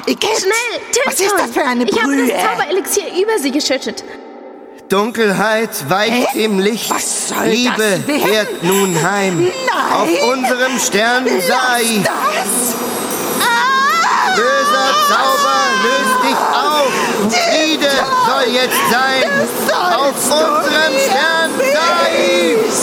Igitt! Schnell, Tinton! Was ist das für eine Ich habe Brühe? das Zauberelixier über sie geschüttet. Dunkelheit weicht im Licht. Was soll Liebe das werden? kehrt nun heim. Nein! Auf unserem Stern sei. Das! Böser Zauber, löst dich auf. Friede soll jetzt sein. Auf unserem Stern sei.